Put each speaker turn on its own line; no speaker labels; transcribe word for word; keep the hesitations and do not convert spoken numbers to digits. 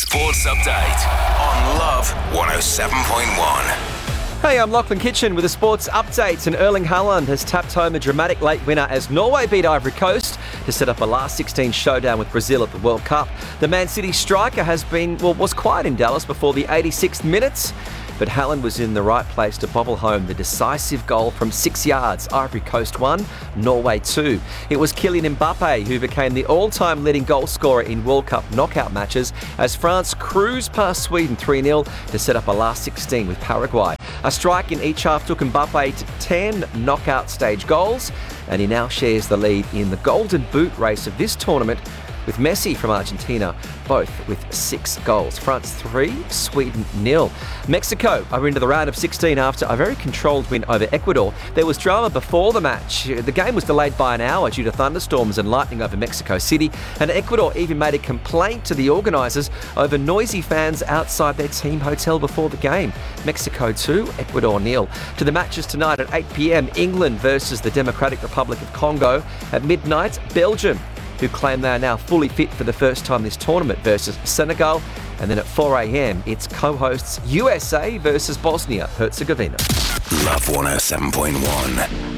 Sports Update on Love one oh seven point one.
Hey, I'm Lachlan Kitchen with a sports update, and Erling Haaland has tapped home a dramatic late winner as Norway beat Ivory Coast to set up a last sixteen showdown with Brazil at the World Cup. The Man City striker has been, well, was quiet in Dallas before the eighty-sixth minute, but Haaland was in the right place to bobble home the decisive goal from six yards. Ivory Coast one, Norway two. It was Kylian Mbappe who became the all-time leading goal scorer in World Cup knockout matches as France cruised past Sweden three nil to set up a last sixteen with Paraguay. A strike in each half took Mbappe to ten knockout stage goals, and he now shares the lead in the Golden Boot race of this tournament with Messi from Argentina, both with six goals. France three, Sweden nil. Mexico are into the round of sixteen after a very controlled win over Ecuador. There was drama before the match. The game was delayed by an hour due to thunderstorms and lightning over Mexico City, and Ecuador even made a complaint to the organisers over noisy fans outside their team hotel before the game. Mexico two, Ecuador nil. To the matches tonight at eight p.m, England versus the Democratic Republic of Congo. At midnight, Belgium, who claim they are now fully fit for the first time this tournament, versus Senegal. And then at four a.m, it's co-hosts U S A versus Bosnia Herzegovina.
Love one oh seven point one.